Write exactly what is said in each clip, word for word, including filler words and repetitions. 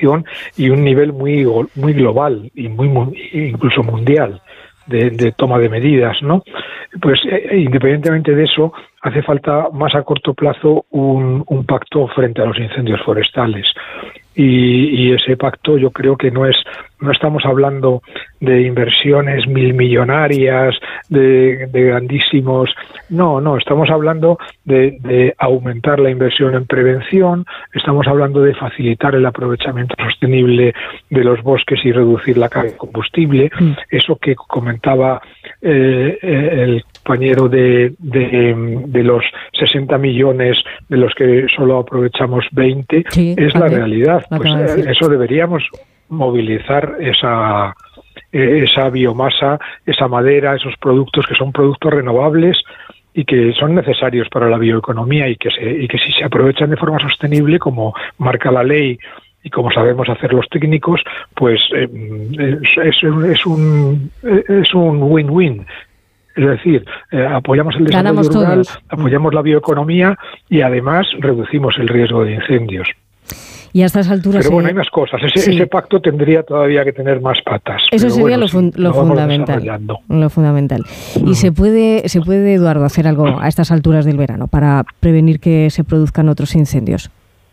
prevención y un nivel muy muy global y muy incluso mundial de, de toma de medidas, ¿no? Pues eh, independientemente de eso, hace falta más a corto plazo un, un pacto frente a los incendios forestales. Y, y ese pacto yo creo que no es no estamos hablando de inversiones mil millonarias, de, de grandísimos, no, no, estamos hablando de, de aumentar la inversión en prevención, estamos hablando de facilitar el aprovechamiento sostenible de los bosques y reducir la carga de combustible, mm. eso que comentaba eh, el compañero de, de, de los sesenta millones de los que solo aprovechamos veinte, sí, es la realidad. Pues eso deberíamos movilizar esa esa biomasa, esa madera, esos productos que son productos renovables y que son necesarios para la bioeconomía y que se y que si se aprovechan de forma sostenible, como marca la ley y como sabemos hacer los técnicos, pues eh, es, es un es un win-win. Es decir, eh, apoyamos el desarrollo Ganamos rural, todos. apoyamos la bioeconomía y además reducimos el riesgo de incendios. Y a estas alturas... Pero bueno, hay más cosas. Ese, sí. ese pacto tendría todavía que tener más patas. Eso sería bueno, lo, fun- sí, lo, lo fundamental. Lo fundamental. ¿Y uh-huh. se puede, se puede, Eduardo, hacer algo a estas alturas del verano para prevenir que se produzcan otros incendios?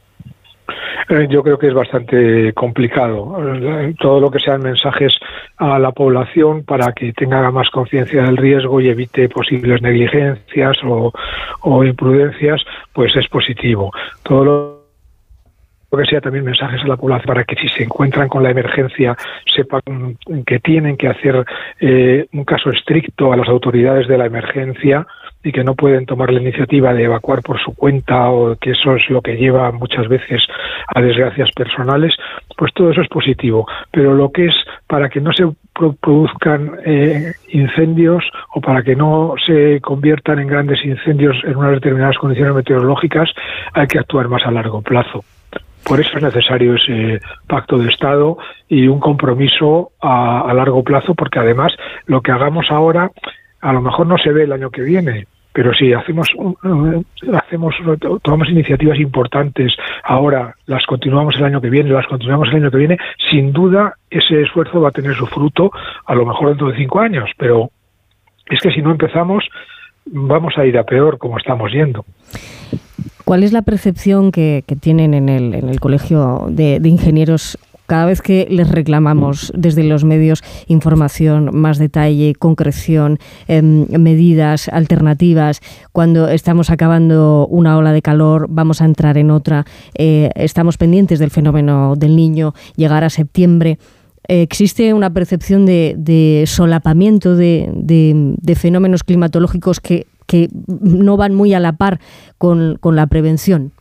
Eh, yo creo que es bastante complicado. Eh, todo lo que sean mensajes a la población para que tenga más conciencia del riesgo y evite posibles negligencias o, o imprudencias, pues es positivo. Todo lo que sea también mensajes a la población para que si se encuentran con la emergencia sepan que tienen que hacer eh, un caso estricto a las autoridades de la emergencia y que no pueden tomar la iniciativa de evacuar por su cuenta o que eso es lo que lleva muchas veces a desgracias personales, pues todo eso es positivo. Pero lo que es para que no se produzcan eh, incendios o para que no se conviertan en grandes incendios en unas determinadas condiciones meteorológicas, hay que actuar más a largo plazo. Por eso es necesario ese pacto de Estado y un compromiso a, a largo plazo, porque además lo que hagamos ahora a lo mejor no se ve el año que viene, pero si hacemos uh, hacemos tomamos iniciativas importantes ahora, las continuamos el año que viene, las continuamos el año que viene, sin duda ese esfuerzo va a tener su fruto a lo mejor dentro de cinco años, pero es que si no empezamos vamos a ir a peor como estamos yendo. ¿Cuál es la percepción que, que tienen en el, en el Colegio de, de Ingenieros cada vez que les reclamamos desde los medios información, más detalle, concreción, eh, medidas alternativas? Cuando estamos acabando una ola de calor, vamos a entrar en otra, eh, estamos pendientes del fenómeno del Niño, llegar a septiembre. Eh, ¿Existe una percepción de, de solapamiento de, de, de fenómenos climatológicos que que no van muy a la par con, con la prevención?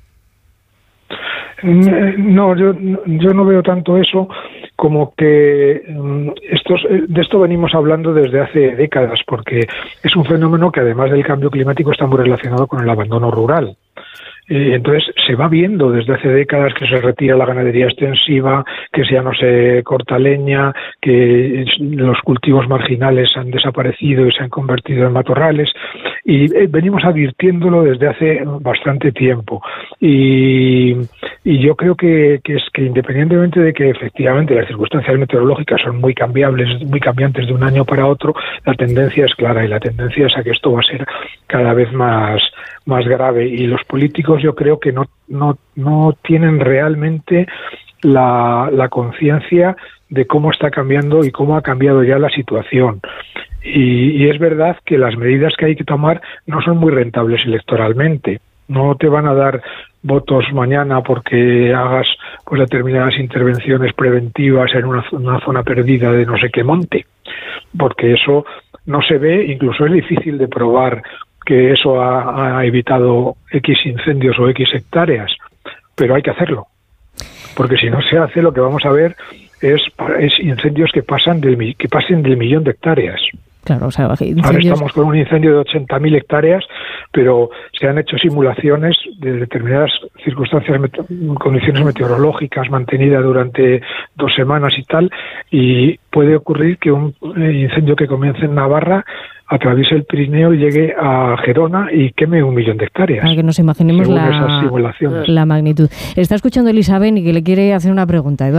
No, yo, yo no veo tanto eso como que estos, de esto venimos hablando desde hace décadas, porque es un fenómeno que además del cambio climático está muy relacionado con el abandono rural. Entonces se va viendo desde hace décadas que se retira la ganadería extensiva, que ya no se corta leña, que los cultivos marginales han desaparecido y se han convertido en matorrales, y venimos advirtiéndolo desde hace bastante tiempo. Y, y yo creo que, que es que independientemente de que efectivamente las circunstancias meteorológicas son muy cambiables, muy cambiantes de un año para otro, la tendencia es clara y la tendencia es a que esto va a ser cada vez más más grave, y los políticos yo creo que no no no tienen realmente la, la conciencia de cómo está cambiando y cómo ha cambiado ya la situación. Y, y es verdad que las medidas que hay que tomar no son muy rentables electoralmente. No te van a dar votos mañana porque hagas pues determinadas intervenciones preventivas en una, una zona perdida de no sé qué monte, porque eso no se ve, incluso es difícil de probar que eso ha, ha evitado X incendios o X hectáreas, pero hay que hacerlo, porque si no se hace lo que vamos a ver es, es incendios que pasan del, que pasen del millón de hectáreas. Claro, o sea, incendios... Ahora estamos con un incendio de ochenta mil hectáreas, pero se han hecho simulaciones de determinadas circunstancias, met- condiciones meteorológicas mantenidas durante dos semanas y tal, y puede ocurrir que un incendio que comience en Navarra atraviese el Pirineo y llegue a Gerona y queme un millón de hectáreas. Para que nos imaginemos la, la magnitud. Está escuchando Elisa Beni, que le quiere hacer una pregunta. Eduardo.